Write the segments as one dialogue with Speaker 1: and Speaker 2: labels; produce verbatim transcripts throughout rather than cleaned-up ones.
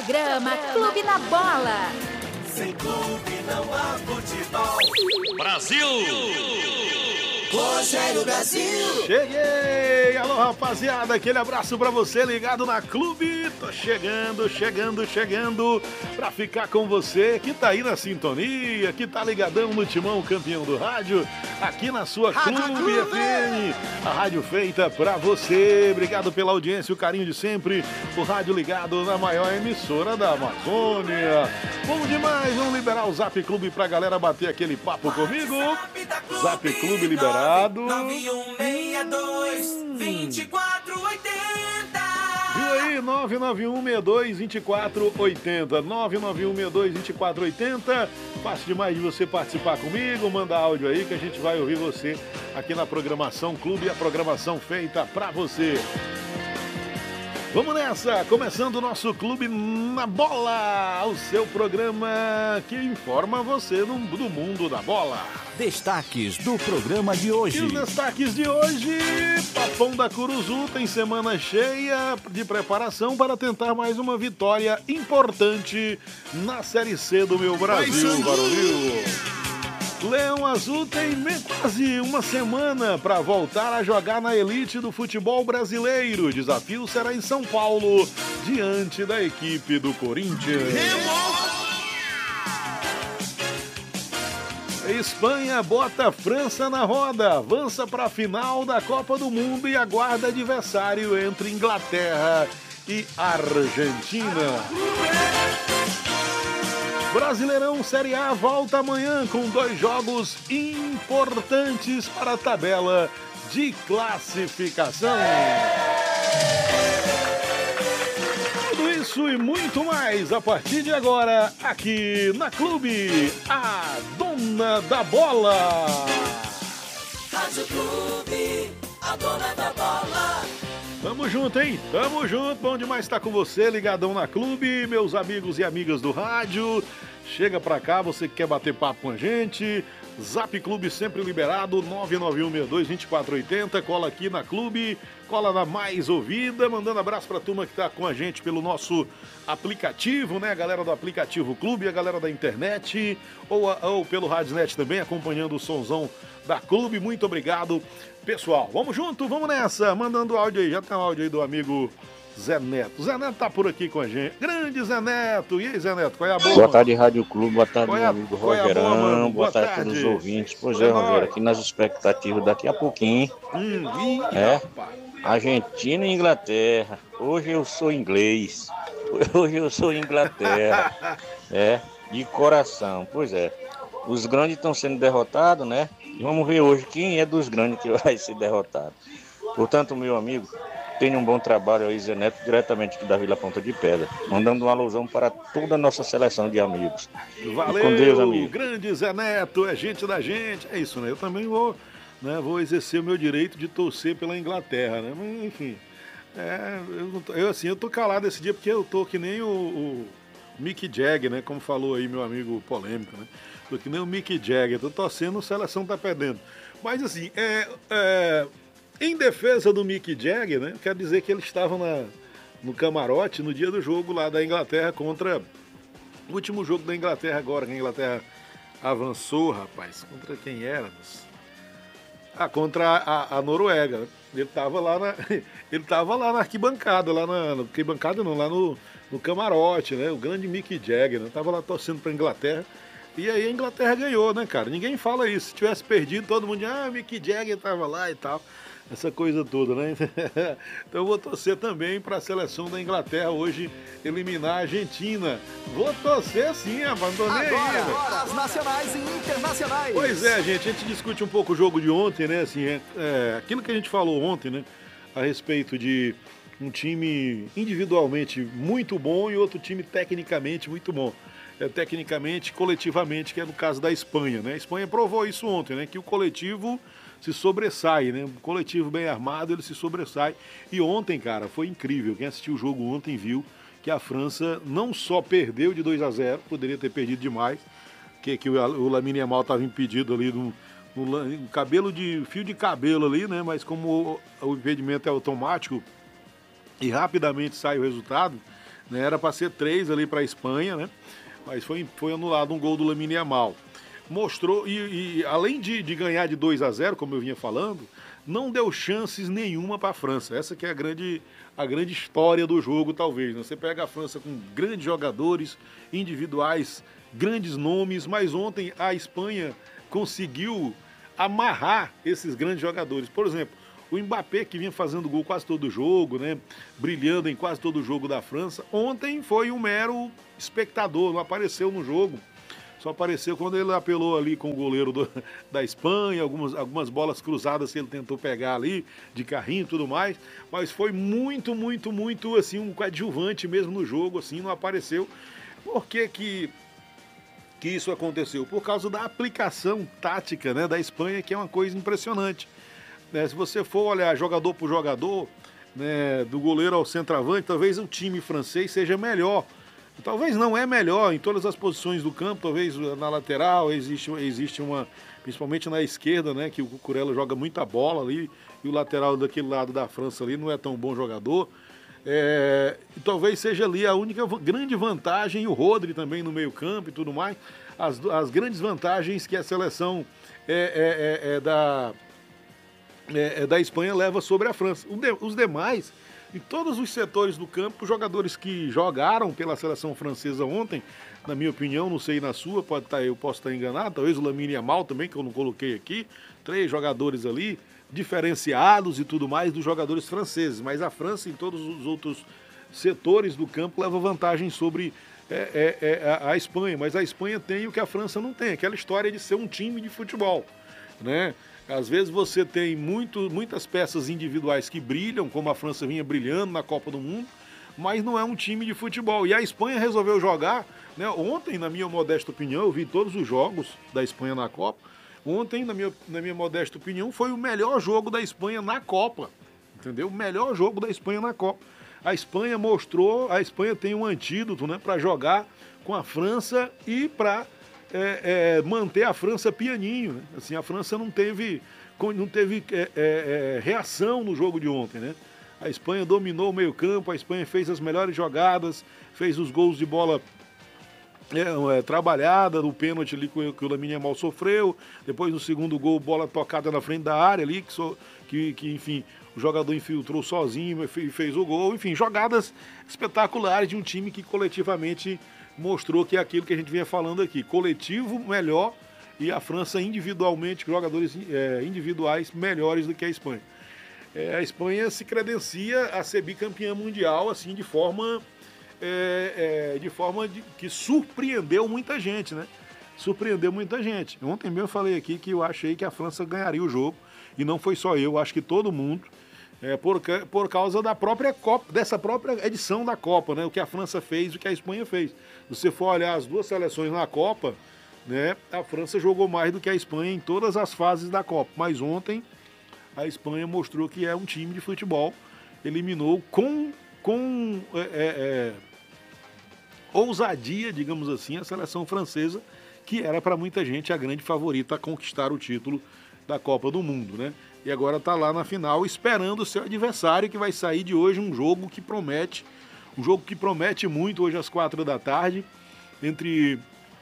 Speaker 1: Programa Clube na Bola.
Speaker 2: Sem clube não há futebol.
Speaker 3: Brasil!
Speaker 2: Rogério Brasil!
Speaker 4: Cheguei! Alô, rapaziada, aquele abraço pra você ligado na Clube. Tô chegando, chegando, chegando pra ficar com você que tá aí na sintonia, que tá ligadão no Timão Campeão do Rádio, aqui na sua Clube F M, a rádio feita pra você. Obrigado pela audiência, o carinho de sempre. O rádio ligado na maior emissora da Amazônia. Bom demais, vamos liberar o Zap Clube pra galera bater aquele papo comigo. Zap Clube liberado.
Speaker 2: nove um seis dois, dois quatro oito zero.
Speaker 4: Viu aí? nove nove um seis dois, dois quatro oito zero. nove nove um seis dois, dois quatro oito zero. Fácil demais de você participar comigo. Manda áudio aí que a gente vai ouvir você aqui na programação Clube, a programação feita pra você. Vamos nessa, começando o nosso Clube na Bola, o seu programa que informa você do, do mundo da bola.
Speaker 3: Destaques do programa de hoje.
Speaker 4: E os destaques de hoje, Papão da Curuzu tem semana cheia de preparação para tentar mais uma vitória importante na Série C do meu Brasil, Barulho. Leão Azul tem quase uma semana para voltar a jogar na elite do futebol brasileiro. O desafio será em São Paulo, diante da equipe do Corinthians. Espanha bota a França na roda, avança para a final da Copa do Mundo e aguarda adversário entre Inglaterra e Argentina. Brasileirão Série A volta amanhã com dois jogos importantes para a tabela de classificação. Tudo isso e muito mais a partir de agora aqui na Clube, a dona da bola.
Speaker 2: Rádio Clube, a dona da bola.
Speaker 4: Tamo junto, hein? Tamo junto. Bom demais estar com você, ligadão na Clube, meus amigos e amigas do rádio. Chega pra cá, você que quer bater papo com a gente. Zap Clube sempre liberado, nove nove um seis dois, dois quatro oito zero. Cola aqui na Clube, cola na Mais Ouvida. Mandando abraço pra turma que tá com a gente pelo nosso aplicativo, né? A galera do aplicativo Clube, a galera da internet, ou, ou pelo Radiosnet também, acompanhando o sonzão da Clube. Muito obrigado, pessoal. Vamos junto, vamos nessa. Mandando áudio aí, já tem um áudio aí do amigo Zé Neto. Zé Neto tá por aqui com a gente. Grande Zé Neto. E aí, Zé Neto, qual é a boa?
Speaker 5: Boa tarde, Rádio Clube. Boa tarde,
Speaker 4: Qual é
Speaker 5: meu
Speaker 4: a-
Speaker 5: amigo
Speaker 4: qual é a boa,
Speaker 5: Rogerão.
Speaker 4: mano?
Speaker 5: Boa,
Speaker 4: Boa
Speaker 5: tarde a
Speaker 4: tarde.
Speaker 5: todos os ouvintes. Pois
Speaker 4: É
Speaker 5: é, Rogério,
Speaker 4: nóis.
Speaker 5: aqui nas expectativas daqui a pouquinho.
Speaker 4: Hum, ih,
Speaker 5: É.
Speaker 4: rapaz.
Speaker 5: Argentina e Inglaterra. Hoje eu sou inglês. Hoje eu sou Inglaterra. É, de coração. Pois é. Os grandes estão sendo derrotados, né? E vamos ver hoje quem é dos grandes que vai ser derrotado. Portanto, meu amigo, tenha um bom trabalho aí, Zé Neto, diretamente aqui da Vila Ponta de Pedra. Mandando uma alusão para toda a nossa seleção de amigos.
Speaker 4: Valeu,
Speaker 5: E com Deus, amigo.
Speaker 4: grande Zé Neto, é gente da gente. É isso, né? Eu também vou, né, vou exercer o meu direito de torcer pela Inglaterra, né? Mas, enfim, é, eu, não tô- eu, assim, eu tô calado esse dia porque eu tô que nem o, o Mick Jagger, né? Como falou aí meu amigo polêmico, né? Tô que nem o Mick Jagger, tô torcendo, a seleção tá perdendo. Mas, assim, é, é, em defesa do Mick Jagger, né? Quero dizer que ele estava na, no camarote no dia do jogo lá da Inglaterra contra o último jogo da Inglaterra agora, que a Inglaterra avançou, rapaz. Contra quem era? Ah, contra a, a Noruega. Né? Ele tava lá na, ele tava lá na arquibancada, lá na, na arquibancada não, lá no, no camarote, né? O grande Mick Jagger, né? Tava lá torcendo pra Inglaterra. E aí a Inglaterra ganhou, né, cara? Ninguém fala isso. Se tivesse perdido, todo mundo ia, ah, Mick Jagger tava lá e tal. Essa coisa toda, né? Então eu vou torcer também para a seleção da Inglaterra hoje eliminar a Argentina. Vou torcer sim, abandonei
Speaker 6: Agora,
Speaker 4: aí.
Speaker 6: agora, as nacionais e internacionais.
Speaker 4: Pois é, gente, a gente discute um pouco o jogo de ontem, né? Assim, é, é, aquilo que a gente falou ontem, né? A respeito de um time individualmente muito bom e outro time tecnicamente muito bom. É, tecnicamente, coletivamente, que é no caso da Espanha, né? A Espanha provou isso ontem, né? Que o coletivo se sobressai, né? Um coletivo bem armado, ele se sobressai. E ontem, cara, foi incrível. Quem assistiu o jogo ontem viu que a França não só perdeu de dois a zero, poderia ter perdido demais, que, que o, o Lamine Yamal estava impedido ali no, no, no cabelo de fio de cabelo ali, né? Mas como o, o impedimento é automático e rapidamente sai o resultado, né? Era para ser três ali para a Espanha, né? Mas foi, foi anulado um gol do Lamine Yamal. Mostrou, e, e além de, de ganhar de dois a zero, como eu vinha falando, não deu chances nenhuma para a França. Essa que é a grande, a grande história do jogo, talvez, né? Você pega a França com grandes jogadores individuais, grandes nomes, mas ontem a Espanha conseguiu amarrar esses grandes jogadores. Por exemplo, o Mbappé, que vinha fazendo gol quase todo o jogo, né? Brilhando em quase todo o jogo da França, ontem foi um mero espectador, não apareceu no jogo. Só apareceu quando ele apelou ali com o goleiro do, da Espanha, algumas, algumas bolas cruzadas que ele tentou pegar ali, de carrinho e tudo mais. Mas foi muito, muito, muito, assim, um coadjuvante mesmo no jogo, assim, não apareceu. Por que que, que isso aconteceu? Por causa da aplicação tática, né, da Espanha, que é uma coisa impressionante. Né, se você for olhar jogador por jogador, né, do goleiro ao centroavante, talvez o time francês seja melhor. Talvez não é melhor em todas as posições do campo, talvez na lateral existe, existe uma, principalmente na esquerda, né, que o Cucurella joga muita bola ali, e o lateral daquele lado da França ali não é tão bom jogador. É, talvez seja ali a única grande vantagem, e o Rodri também no meio campo e tudo mais, as, as grandes vantagens que a seleção é, é, é, é da, é, é da Espanha leva sobre a França. De, os demais... Em todos os setores do campo, jogadores que jogaram pela seleção francesa ontem, na minha opinião, não sei na sua, pode estar, eu posso estar enganado, talvez o Lamine Yamal também, que eu não coloquei aqui, três jogadores ali, diferenciados e tudo mais dos jogadores franceses, mas a França em todos os outros setores do campo leva vantagem sobre é, é, é, a, a Espanha, mas a Espanha tem o que a França não tem, aquela história de ser um time de futebol, né? Às vezes você tem muito, muitas peças individuais que brilham, como a França vinha brilhando na Copa do Mundo, mas não é um time de futebol. E a Espanha resolveu jogar, né? Ontem, na minha modesta opinião, eu vi todos os jogos da Espanha na Copa. Ontem, na minha, na minha modesta opinião, foi o melhor jogo da Espanha na Copa. Entendeu? O melhor jogo da Espanha na Copa. A Espanha mostrou, a Espanha tem um antídoto, né, para jogar com a França e para... É, é, manter a França pianinho, né? Assim, a França não teve, não teve é, é, reação no jogo de ontem, né? A Espanha dominou o meio campo, a Espanha fez as melhores jogadas, fez os gols de bola é, é, trabalhada, no pênalti ali que, que o Lamine Yamal sofreu, depois no segundo gol, bola tocada na frente da área ali, que, so, que, que enfim, o jogador infiltrou sozinho e fez, fez o gol, enfim, jogadas espetaculares de um time que coletivamente mostrou que é aquilo que a gente vinha falando aqui, coletivo melhor e a França individualmente, jogadores é, individuais melhores do que a Espanha. É, a Espanha se credencia a ser bicampeã mundial, assim, de forma, é, é, de forma de, que surpreendeu muita gente, né? Surpreendeu muita gente. Ontem mesmo eu falei aqui que eu achei que a França ganharia o jogo, e não foi só eu, acho que todo mundo. É, por, por causa da própria Copa, dessa própria edição da Copa, né? O que a França fez e o que a Espanha fez. Se você for olhar as duas seleções na Copa, né, a França jogou mais do que a Espanha em todas as fases da Copa. Mas ontem a Espanha mostrou que é um time de futebol, eliminou com, com é, é, ousadia, digamos assim, a seleção francesa, que era para muita gente a grande favorita a conquistar o título da Copa do Mundo, né? E agora está lá na final esperando o seu adversário, que vai sair de hoje um jogo que promete, um jogo que promete muito hoje às quatro da tarde, entre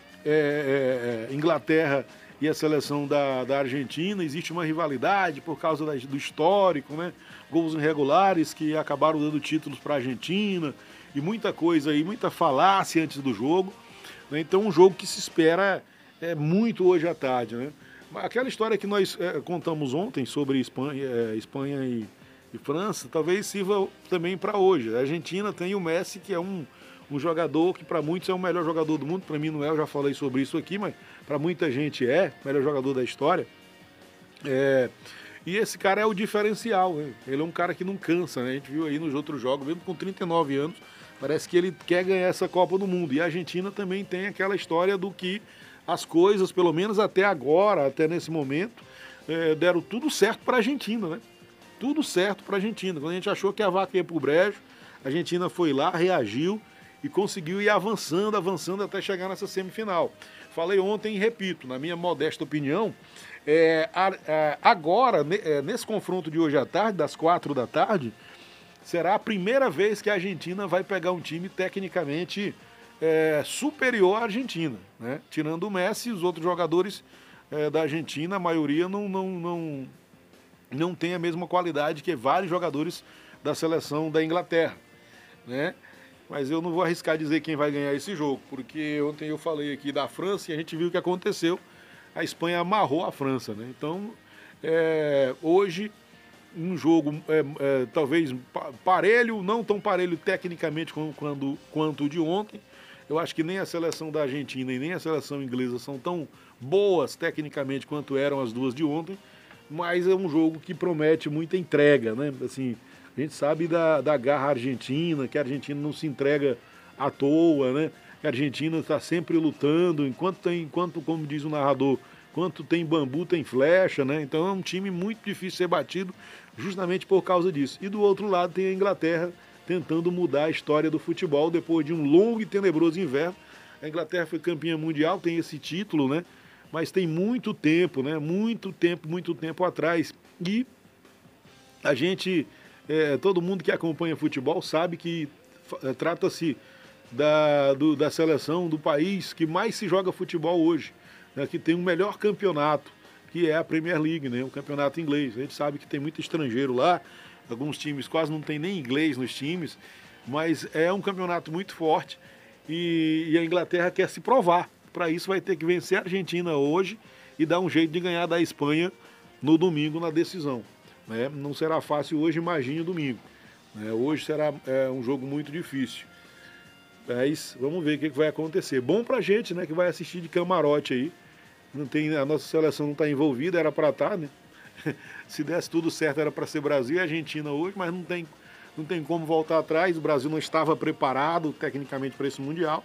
Speaker 4: é, é, Inglaterra e a seleção da, da Argentina. Existe uma rivalidade por causa da, do histórico, né? Gols irregulares que acabaram dando títulos para a Argentina e muita coisa aí, muita falácia antes do jogo, né? Então um jogo que se espera é, muito hoje à tarde, né? Aquela história que nós é, contamos ontem sobre Espanha, é, Espanha e, e França, talvez sirva também para hoje. A Argentina tem o Messi, que é um, um jogador que para muitos é o melhor jogador do mundo. Para mim não é, eu já falei sobre isso aqui, mas para muita gente é o melhor jogador da história. É, e esse cara é o diferencial, né? Ele é um cara que não cansa, né? A gente viu aí nos outros jogos, mesmo com trinta e nove anos, parece que ele quer ganhar essa Copa do Mundo. E a Argentina também tem aquela história do que as coisas, pelo menos até agora, até nesse momento, é, deram tudo certo para a Argentina, né? Tudo certo para a Argentina. Quando a gente achou que a vaca ia para o brejo, a Argentina foi lá, reagiu e conseguiu ir avançando, avançando até chegar nessa semifinal. Falei ontem e repito, na minha modesta opinião, é, a, a, agora, ne, é, nesse confronto de hoje à tarde, das quatro da tarde, será a primeira vez que a Argentina vai pegar um time tecnicamente é, superior à Argentina, né? Tirando o Messi, os outros jogadores é, da Argentina, a maioria não, não, não, não tem a mesma qualidade que vários jogadores da seleção da Inglaterra, né? Mas eu não vou arriscar dizer quem vai ganhar esse jogo, porque ontem eu falei aqui da França e a gente viu o que aconteceu. A Espanha amarrou a França, né? Então, é, hoje, um jogo é, é, talvez parelho, não tão parelho tecnicamente como, quando, quanto o de ontem. Eu acho que nem a seleção da Argentina e nem a seleção inglesa são tão boas tecnicamente quanto eram as duas de ontem, mas é um jogo que promete muita entrega, né? Assim, a gente sabe da, da garra argentina, que a Argentina não se entrega à toa, né? Que a Argentina está sempre lutando, enquanto tem, enquanto, como diz o narrador, enquanto tem bambu, tem flecha, né? Então é um time muito difícil de ser batido justamente por causa disso. E do outro lado tem a Inglaterra tentando mudar a história do futebol depois de um longo e tenebroso inverno. A Inglaterra foi campeã mundial, tem esse título, né? Mas tem muito tempo, né? Muito tempo, muito tempo atrás. E a gente, é, todo mundo que acompanha futebol sabe que é, trata-se da, do, da seleção do país que mais se joga futebol hoje, né? Que tem o melhor campeonato, que é a Premier League, né? O campeonato inglês. A gente sabe que tem muito estrangeiro lá, alguns times quase não tem nem inglês nos times, mas é um campeonato muito forte e, e a Inglaterra quer se provar. Para isso vai ter que vencer a Argentina hoje e dar um jeito de ganhar da Espanha no domingo na decisão, né? Não será fácil hoje, imagine o domingo, né? Hoje será é, um jogo muito difícil. Mas vamos ver o que vai acontecer. Bom pra gente, né, que vai assistir de camarote aí. Não tem, a nossa seleção não está envolvida, era para estar, né? Se desse tudo certo era para ser Brasil e Argentina hoje, mas não tem, não tem como voltar atrás. O Brasil não estava preparado tecnicamente para esse Mundial.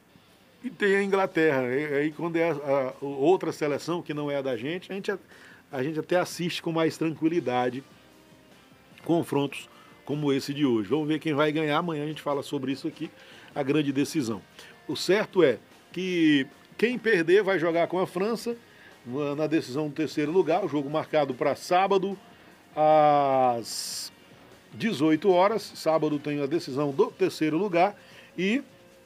Speaker 4: E tem a Inglaterra. Aí quando é a, a outra seleção que não é a da gente, a gente, a gente até assiste com mais tranquilidade confrontos como esse de hoje. Vamos ver quem vai ganhar. Amanhã a gente fala sobre isso aqui, a grande decisão. O certo é que quem perder vai jogar com a França na decisão do terceiro lugar, o jogo marcado para sábado às dezoito horas. Sábado tem a decisão do terceiro lugar e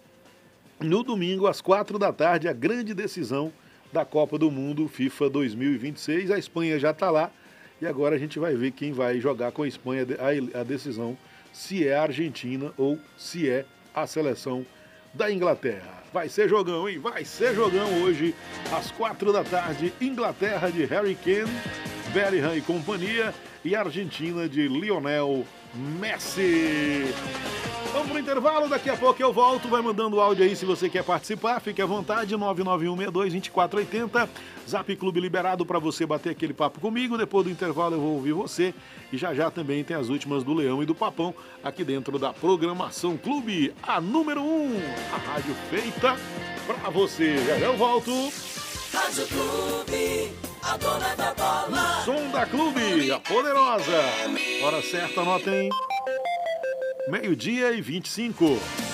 Speaker 4: no domingo às quatro da tarde a grande decisão da Copa do Mundo FIFA dois mil e vinte e seis. A Espanha já está lá e agora a gente vai ver quem vai jogar com a Espanha, a decisão, se é a Argentina ou se é a seleção da Inglaterra. Vai ser jogão, hein? Vai ser jogão hoje, às quatro da tarde, Inglaterra de Harry Kane, Bellingham e companhia, e Argentina de Lionel Messi. Vamos pro intervalo, daqui a pouco eu volto, vai mandando áudio aí se você quer participar, fique à vontade, nove nove um seis dois, dois quatro oito zero, Zap Clube liberado para você bater aquele papo comigo. Depois do intervalo eu vou ouvir você e já já também tem as últimas do Leão e do Papão aqui dentro da Programação Clube, a número um, a rádio feita para você. Já já eu volto.
Speaker 2: Rádio Clube, a dona da bola.
Speaker 4: Som da Clube, a poderosa. Hora certa, anotem. Meio-dia e vinte e cinco.